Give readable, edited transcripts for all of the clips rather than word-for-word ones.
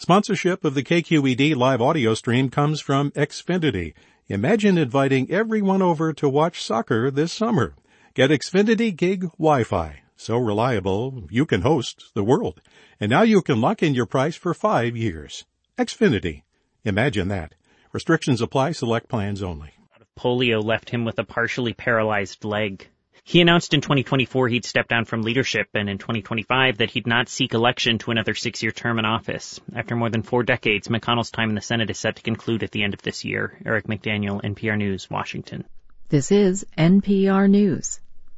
Sponsorship of the KQED live audio stream comes from Xfinity. Imagine inviting everyone over to watch soccer this summer. Get Xfinity Gig Wi-Fi. So reliable, you can host the world. And now you can lock in your price for 5 years. Xfinity. Imagine that. Restrictions apply. Select plans only. Polio left him with a partially paralyzed leg. He announced in 2024 he'd step down from leadership, and in 2025 that he'd not seek election to another 6-year term in office. After more than 4 decades, McConnell's time in the Senate is set to conclude at the end of this year. Eric McDaniel, NPR News, Washington. This is NPR News.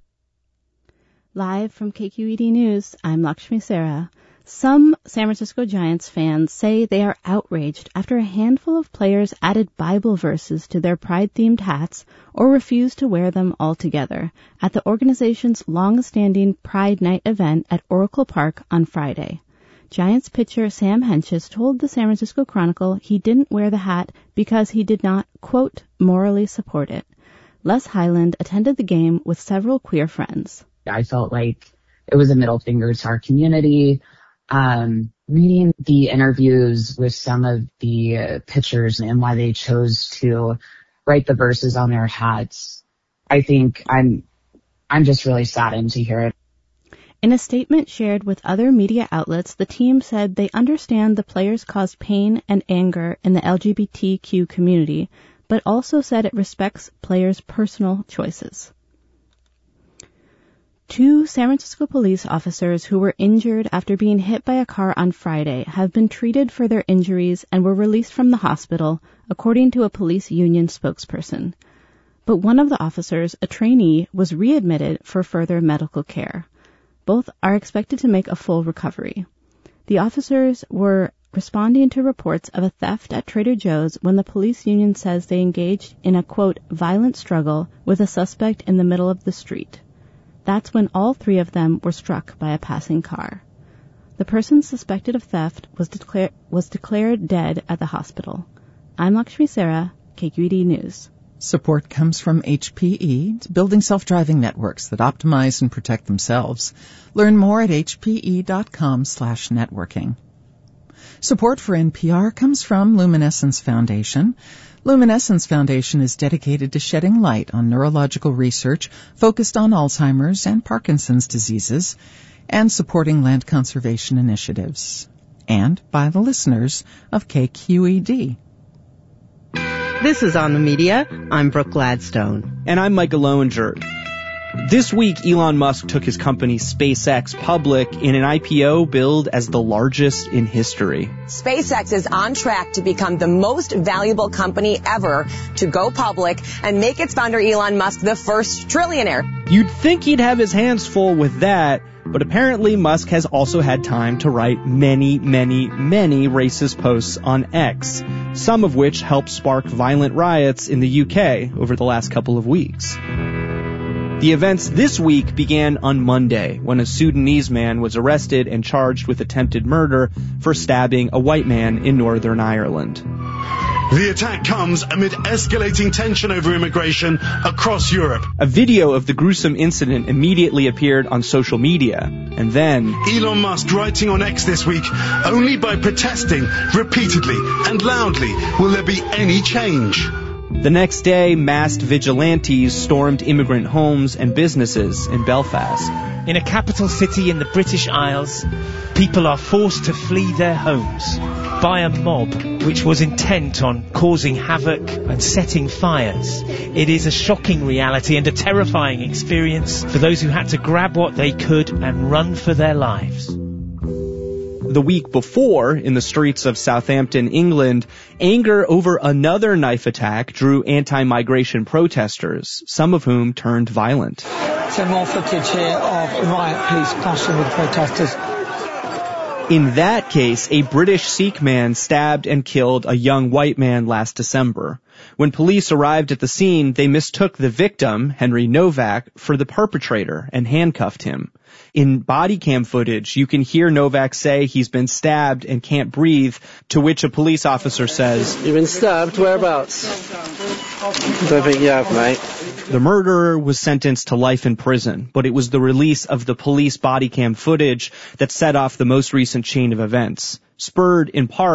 Live from KQED News, I'm Lakshmi Sarah. Some San Francisco Giants fans say they are outraged after a handful of players added Bible verses to their Pride-themed hats or refused to wear them altogether at the organization's long-standing Pride Night event at Oracle Park on Friday. Giants pitcher Sam Hentges told the San Francisco Chronicle he didn't wear the hat because he did not, quote, morally support it. Les Hyland attended the game with several queer friends. I felt like it was a middle finger to our community. Reading the interviews with some of the pitchers and why they chose to write the verses on their hats, I think I'm just really saddened to hear it. In a statement shared with other media outlets, the team said they understand the players caused pain and anger in the LGBTQ community, but also said it respects players' personal choices. 2 San Francisco police officers who were injured after being hit by a car on Friday have been treated for their injuries and were released from the hospital, according to a police union spokesperson. But one of the officers, a trainee, was readmitted for further medical care. Both are expected to make a full recovery. The officers were responding to reports of a theft at Trader Joe's when the police union says they engaged in a, quote, violent struggle with a suspect in the middle of the street. That's when all 3 of them were struck by a passing car. The person suspected of theft was declared dead at the hospital. I'm Lakshmi Sarah, KQED News. Support comes from HPE, building self-driving networks that optimize and protect themselves. Learn more at hpe.com/networking. Support for NPR comes from Luminescence Foundation. Luminescence Foundation is dedicated to shedding light on neurological research focused on Alzheimer's and Parkinson's diseases and supporting land conservation initiatives. And by the listeners of KQED. This is On the Media. I'm Brooke Gladstone. And I'm Micah Lowinger. This week, Elon Musk took his company SpaceX public in an IPO billed as the largest in history. SpaceX is on track to become the most valuable company ever to go public and make its founder Elon Musk the first trillionaire. You'd think he'd have his hands full with that, but apparently Musk has also had time to write many, many, many racist posts on X, some of which helped spark violent riots in the UK over the last couple of weeks. The events this week began on Monday when a Sudanese man was arrested and charged with attempted murder for stabbing a white man in Northern Ireland. The attack comes amid escalating tension over immigration across Europe. A video of the gruesome incident immediately appeared on social media, and then Elon Musk writing on X this week, only by protesting repeatedly and loudly will there be any change. The next day, masked vigilantes stormed immigrant homes and businesses in Belfast. In a capital city in the British Isles, people are forced to flee their homes by a mob which was intent on causing havoc and setting fires. It is a shocking reality and a terrifying experience for those who had to grab what they could and run for their lives. The week before, in the streets of Southampton, England, anger over another knife attack drew anti-migration protesters, some of whom turned violent. So more footage here of riot police clashing with protesters. In that case, a British Sikh man stabbed and killed a young white man last December. When police arrived at the scene, they mistook the victim, Henry Novak, for the perpetrator and handcuffed him. In body cam footage, you can hear Novak say he's been stabbed and can't breathe, to which a police officer says, "You've been stabbed? Whereabouts?" "Don't think you have, mate." The murderer was sentenced to life in prison, but it was the release of the police body cam footage that set off the most recent chain of events, spurred in part